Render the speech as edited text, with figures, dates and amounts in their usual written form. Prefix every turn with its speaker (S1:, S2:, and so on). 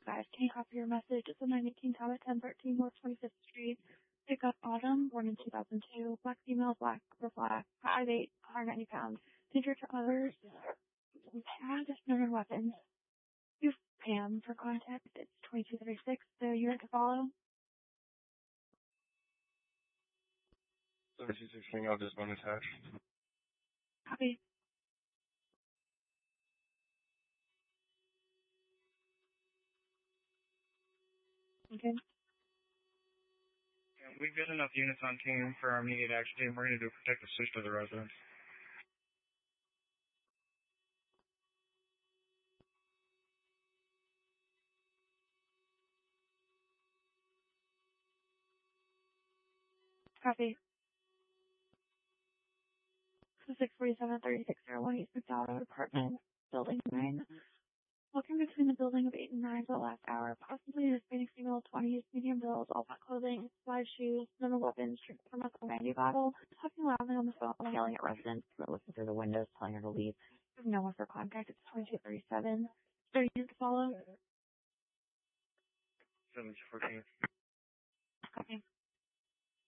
S1: guys. Can you copy your message? It's a 918 Talbot 1013 North 25th Street. Pick up Autumn, born in 2002. Black female, black, upper black, 5'8", 190 pounds. Danger to others. Had no weapons. You Pam for contact. It's 2236. The unit to follow.
S2: 3216, I'll just one attached.
S1: Copy. Okay.
S2: Yeah, we've got enough units on team for our immediate action team. We're going to do protective search to the residents.
S1: Copy. 647-3601 East McDowell Apartment, Building 9. Walking between the building of 8 and 9 for the last hour, possibly an Hispanic female, 20s, medium build, all black clothing, slide shoes, no weapons, drink from a brandy bottle, talking loudly on the phone, yelling at residents, looking through the windows, telling her to leave. There's no one for contact. It's 2237. So you need to follow.
S2: 714.